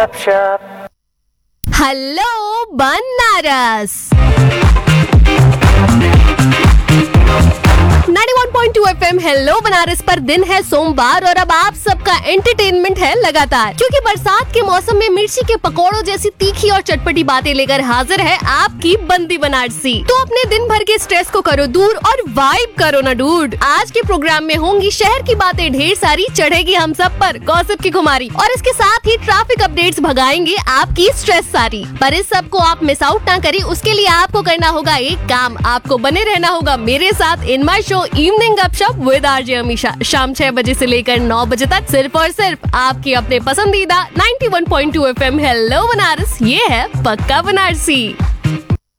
Hello Banaras 91.2 FM hello Banaras पर दिन है सोमवार और अब आप सबका एंटरटेनमेंट है लगातार, क्योंकि बरसात के मौसम में मिर्ची के पकोड़ों जैसी तीखी और चटपटी बातें लेकर हाजिर है आपकी बंदी बनारसी। तो अपने दिन भर के स्ट्रेस को करो दूर और वाइब करो ना डूड। आज के प्रोग्राम में होंगी शहर की बातें ढेर सारी, चढ़ेगी हम सब पर गॉसिप की खुमारी और इसके साथ ही ट्रैफिक अपडेट्स भगाएंगे आपकी स्ट्रेस सारी। पर इस सब को आप मिस आउट ना करें, उसके लिए आपको करना होगा एक काम, आपको बने रहना होगा मेरे साथ इन माय शो इवनिंग गपशप विद आरजे अमीशा, शाम 6 बजे से लेकर 9 बजे तक सिर्फ और सिर्फ आपके अपने पसंदीदा 91.2 FM हेलो बनारस। ये है पक्का बनारसी।